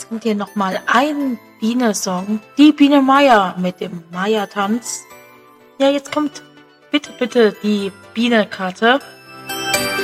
jetzt kommt hier nochmal ein Biene-Song. Die Biene Meier mit dem Meier-Tanz. Ja, jetzt kommt bitte die Biene-Karte.